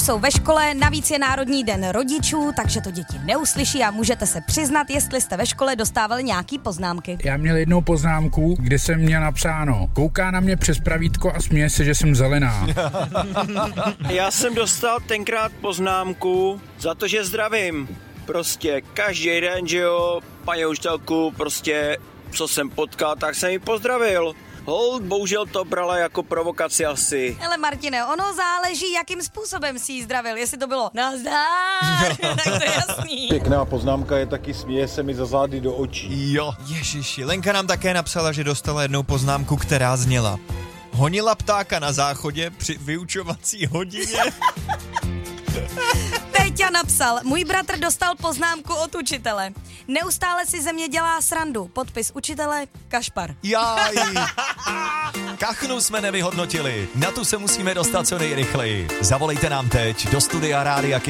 jsou ve škole, navíc je Národní den rodičů, takže to děti neuslyší a můžete se přiznat, jestli jste ve škole dostávali nějaký poznámky. Já měl jednou poznámku, kde jsem měl napsáno: kouká na mě přes pravítko a směje se, že jsem zelená. Já jsem dostal tenkrát poznámku za to, že zdravím. Prostě každý den, že jo, paní učitelku, prostě co jsem potkal, tak jsem ji pozdravil. Hold, bohužel to brala jako provokaci asi. Hele Martine, ono záleží, jakým způsobem si ji zdravil. Jestli to bylo nazdar, tak to je jasný. Pěkná poznámka je taky směje se mi za zády do očí. Jo, ježiši. Lenka nám také napsala, že dostala jednou poznámku, která zněla: honila ptáka na záchodě při vyučovací hodině. Peťa napsal: můj bratr dostal poznámku od učitele. Neustále si ze mě dělá srandu. Podpis učitele Kašpar. Jaj. Kachnu jsme nevyhodnotili. Na tu se musíme dostat co nejrychleji. Zavolejte nám teď do studia Rádia